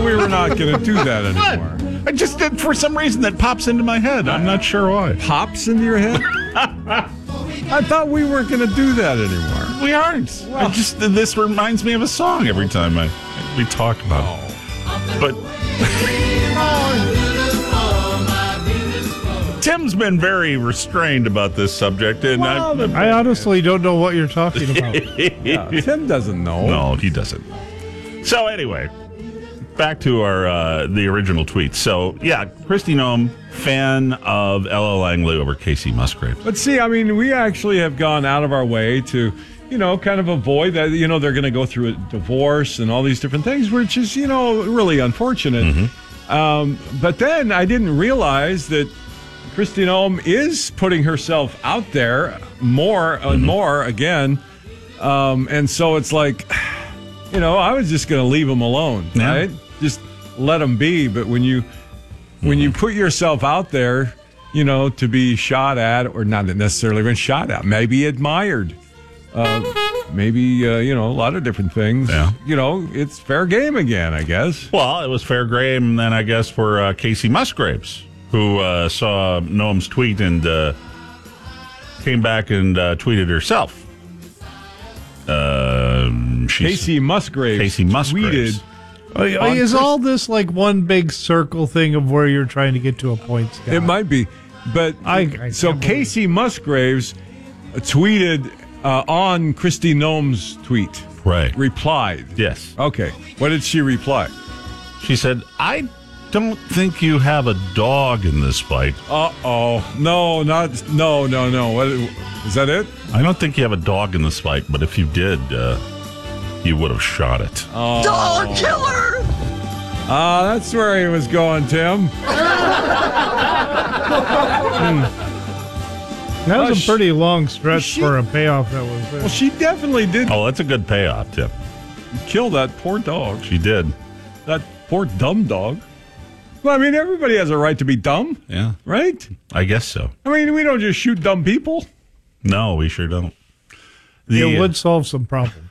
we were not going to do that anymore. I just did, for some reason, that pops into my head. I'm not sure why. Pops into your head? I thought we weren't going to do that anymore. We aren't. Well, this reminds me of a song every time we talk about it. But Tim's been very restrained about this subject, and I honestly don't know what you're talking about. yeah, Tim doesn't know. No, he doesn't. So anyway, back to our the original tweet. So yeah, Kristi Noem, fan of Ella Langley over Casey Musgrave. But see, I mean, we actually have gone out of our way to, kind of avoid that. They're going to go through a divorce and all these different things, which is, really unfortunate. Mm-hmm. But then I didn't realize that Kristi Noem is putting herself out there more and more again. And so it's like, I was just going to leave them alone, right? Just let them be. But when you put yourself out there, to be shot at, or not necessarily been shot at, maybe admired, maybe, a lot of different things. Yeah. It's fair game again, I guess. Well, it was fair game then, I guess, for Casey Musgraves, who saw Noem's tweet and came back and tweeted herself. Casey Musgraves tweeted. Is all this like one big circle thing of where you're trying to get to a point, Scott? It might be. But so Casey Musgraves tweeted on Kristi Noem's tweet. Right. Replied. Yes. Okay. What did she reply? She said, I don't think you have a dog in this fight. No. What, is that it? I don't think you have a dog in this fight, but if you did, you would have shot it. Dog killer! That's where he was going, Tim. That was a pretty long stretch for a payoff that was there. Well, she definitely did Oh, that's a good payoff, Tim. kill that poor dog. She did. That poor dumb dog. Well, I mean, everybody has a right to be dumb. Yeah. Right? I guess so. I mean, we don't just shoot dumb people. No, we sure don't. It would solve some problems.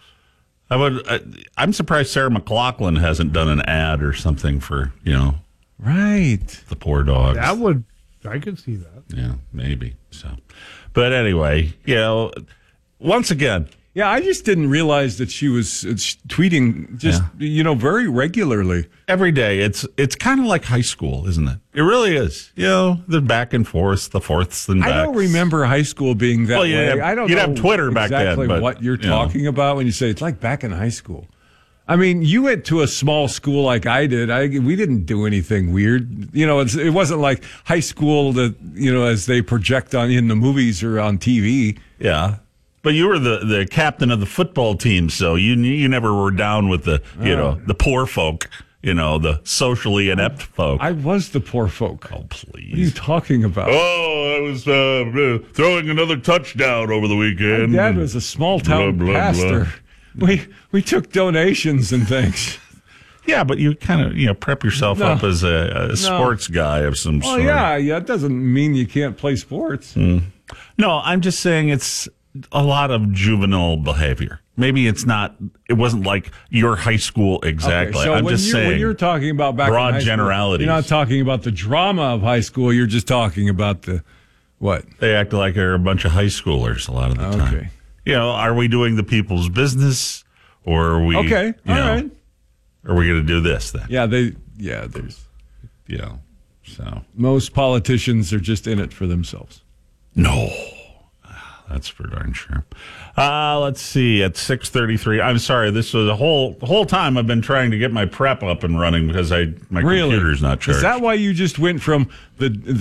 I'm surprised Sarah McLachlan hasn't done an ad or something for, Right. the poor dogs. I could see that. Yeah, maybe. So, but anyway, once again. Yeah, I just didn't realize that she was tweeting just, very regularly. Every day. It's kind of like high school, isn't it? It really is. The back and forth, the fourths and backs. I don't remember high school being that way. I don't know have Twitter back then. Exactly what you're talking about when you say it's like back in high school. I mean, you went to a small school like I did. We didn't do anything weird. It wasn't like high school that, as they project in the movies or on TV. Yeah. But you were the captain of the football team, so you never were down with the poor folk, the socially inept folk. I was the poor folk. Oh, please. What are you talking about? Oh, I was throwing another touchdown over the weekend. My dad was a small town pastor. Blah. We took donations and things. Yeah, but you kind of prep yourself up as a sports guy of some sort. Yeah, it doesn't mean you can't play sports. No, I'm just saying it's a lot of juvenile behavior. Maybe it wasn't like your high school exactly. Okay, so I'm just saying. When you're talking about back broad in high generalities. School, you're not talking about the drama of high school. You're just talking about the what? They act like they're a bunch of high schoolers a lot of the time. Okay. Are we doing the people's business, or are we? Okay, all right. Are we going to do this then? Yeah, there's. So most politicians are just in it for themselves. No. That's for darn sure. Let's see. At 6:33. I'm sorry. This was the whole time I've been trying to get my prep up and running because my computer's not charged. Is that why you just went from the